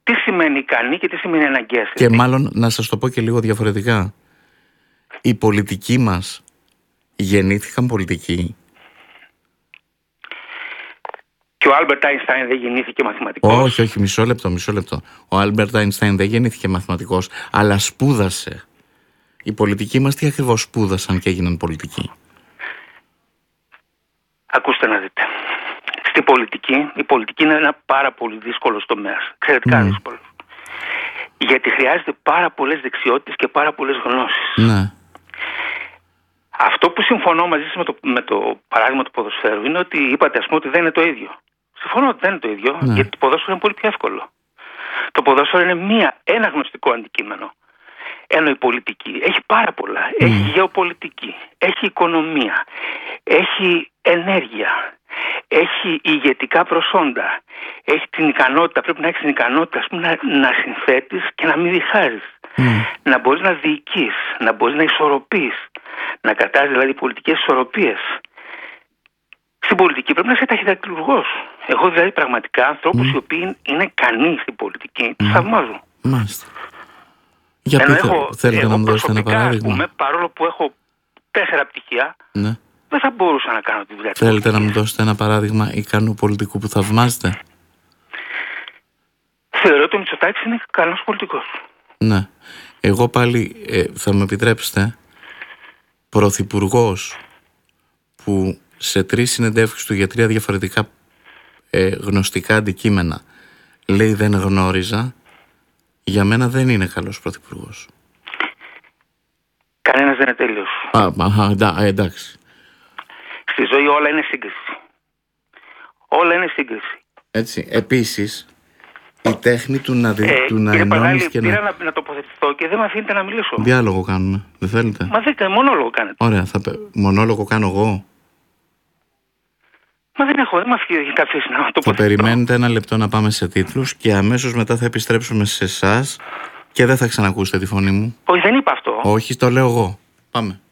τι σημαίνει ικανή και τι σημαίνει αναγκαία. Και μάλλον να σας το πω και λίγο διαφορετικά. Οι πολιτικοί μας γεννήθηκαν πολιτικοί. Και ο Άλμπερτ Άινστάιν δεν γεννήθηκε μαθηματικός. Όχι, μισό λεπτό. Ο Άλμπερτ Άινστάιν δεν γεννήθηκε μαθηματικός, αλλά σπούδασε. Οι πολιτικοί μας τι ακριβώς σπούδασαν και έγιναν πολιτικοί? Ακούστε να δείτε. Στην πολιτική, η πολιτική είναι ένα πάρα πολύ δύσκολο τομέα. Εξαιρετικά δύσκολο. Γιατί χρειάζεται πάρα πολλές δεξιότητες και πάρα πολλές γνώσεις. Ναι. Αυτό που συμφωνώ μαζί σας με το παράδειγμα του ποδοσφαίρου είναι ότι είπατε, ας πούμε, ότι δεν είναι το ίδιο. Συμφωνώ ότι δεν είναι το ίδιο, γιατί το ποδόσφαιρο είναι πολύ πιο εύκολο. Το ποδόσφαιρο είναι ένα γνωστικό αντικείμενο. Ενώ η πολιτική έχει πάρα πολλά. Έχει γεωπολιτική, έχει οικονομία, έχει ενέργεια, έχει ηγετικά προσόντα, έχει την ικανότητα, πρέπει να έχεις την ικανότητα, ας πούμε, να συνθέτεις και να μην διχάζεις. Να μπορείς να διοικείς, να μπορείς να ισορροπείς, να κρατάς δηλαδή πολιτικές ισορροπίες. Στην πολιτική πρέπει να είσαι ταχυδακτηλουργός. Εγώ δηλαδή πραγματικά ανθρώπους οι οποίοι είναι ικανοί στην πολιτική τους θαυμάζω. Μάλιστα. Για πείτε, θέλετε να μου δώσετε ένα παράδειγμα? Πούμε, παρόλο που έχω 4 πτυχία, δεν θα μπορούσα να κάνω τη δουλειά. Θέλετε να μου δώσετε ένα παράδειγμα ικανού πολιτικού που θαυμάζετε? Θεωρώ ότι ο Μητσοτάκης είναι καλός πολιτικός. Ναι. Εγώ πάλι θα μου επιτρέψετε, πρωθυπουργός που σε 3 συνεντεύξεις του για 3 διαφορετικά γνωστικά αντικείμενα λέει δεν γνώριζα, για μένα δεν είναι καλός πρωθυπουργός. Κανένας δεν είναι τέλειος. Εντάξει. Στη ζωή όλα είναι σύγκριση. Όλα είναι σύγκριση. Έτσι. Επίσης, η τέχνη του να ενώνεις και πήρα να τοποθετηθώ και δεν με αφήνετε να μιλήσω. Διάλογο κάνουμε. Δεν θέλετε? Μα δεν μονόλογο κάνετε. Ωραία. Μονόλογο κάνω εγώ. Μα δεν με αφήσει να τοποθετηθώ. Θα περιμένετε 1 λεπτό να πάμε σε τίτλους και αμέσως μετά θα επιστρέψουμε σε εσάς και δεν θα ξανακούσετε τη φωνή μου. Όχι, δεν είπα αυτό. Όχι, το λέω εγώ. Πάμε.